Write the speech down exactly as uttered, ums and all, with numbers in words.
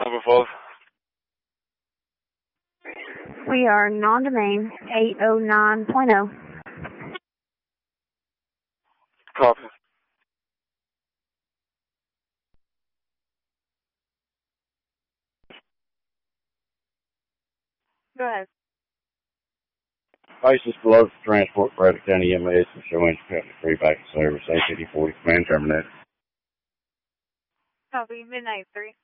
Number five. We are non-domain eight oh nine point oh. Copy. Go ahead. Basis below for transport Bradley County M S and showing company free back to service eight fifty forty command terminated. Copy, midnight three.